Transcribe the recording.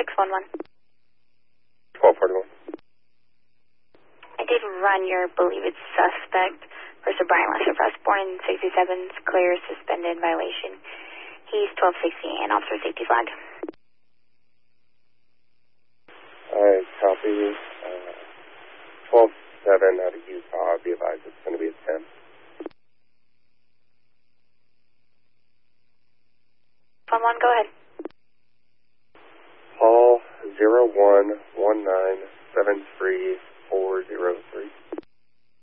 611. 1241. I did run your believed suspect, Mr. Brian Lester Frost, born in 67's clear suspended violation. He's 1260 and officer safety flag. I copy. 12-7 out of Utah. Be advised it's going to be a 10. One, go ahead. Paul 011973 403.